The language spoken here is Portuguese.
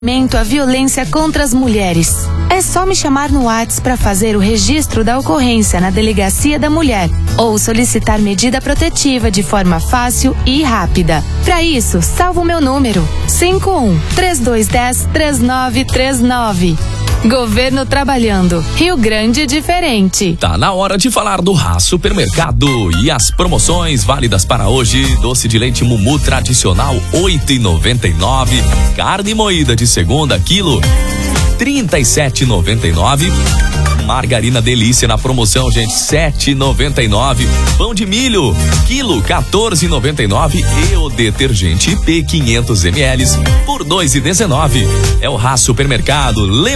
A violência contra as mulheres. É só me chamar no WhatsApp para fazer o registro da ocorrência na Delegacia da Mulher ou solicitar medida protetiva de forma fácil e rápida. Para isso, salva o meu número 51-3210-3939. Governo trabalhando. Rio Grande diferente. Tá na hora de falar do Rá Supermercado e as promoções válidas para hoje. Doce de leite Mumu tradicional R$8,99. Carne moída de segunda quilo R$37,99. Margarina Delícia na promoção, gente, R$7,99. Pão de milho quilo R$14,99 e o detergente IP 500 ml por R$2,19. É o Rá Supermercado.